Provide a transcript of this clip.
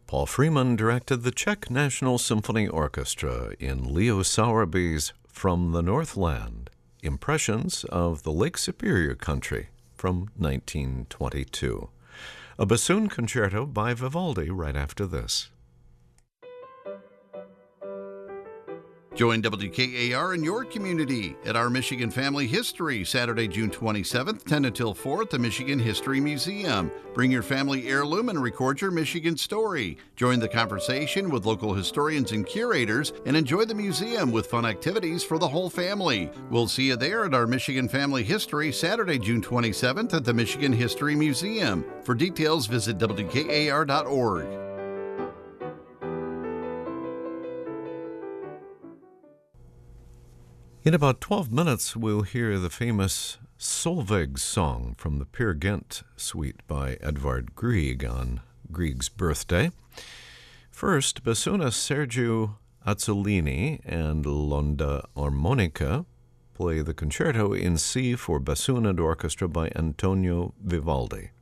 Paul Freeman directed the Czech National Symphony Orchestra in Leo Sowerby's From the Northland, Impressions of the Lake Superior Country from 1922. A bassoon concerto by Vivaldi right after this. Join WKAR in your community at our Michigan Family History, Saturday, June 27th, 10 until 4 at the Michigan History Museum. Bring your family heirloom and record your Michigan story. Join the conversation with local historians and curators and enjoy the museum with fun activities for the whole family. We'll see you there at our Michigan Family History, Saturday, June 27th at the Michigan History Museum. For details, visit WKAR.org. In about 12 minutes, we'll hear the famous Solveig song from the Peer Gynt suite by Edvard Grieg on Grieg's birthday. First, bassoonist Sergiu Azzolini and L'Onda Armonica play the concerto in C for bassoon and orchestra by Antonio Vivaldi.